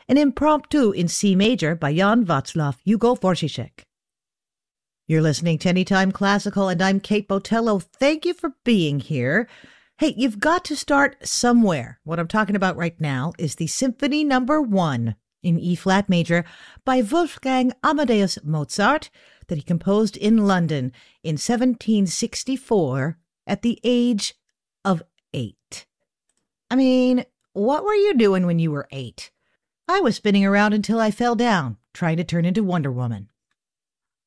an impromptu in C major by Jan Václav Hugo Wojciech. You're listening to Anytime Classical, and I'm Kate Botello. Thank you for being here. Hey, you've got to start somewhere. What I'm talking about right now is the Symphony No. 1 in E-flat major by Wolfgang Amadeus Mozart that he composed in London in 1764 at the age of 8. I mean, what were you doing when you were 8? I was spinning around until I fell down, trying to turn into Wonder Woman.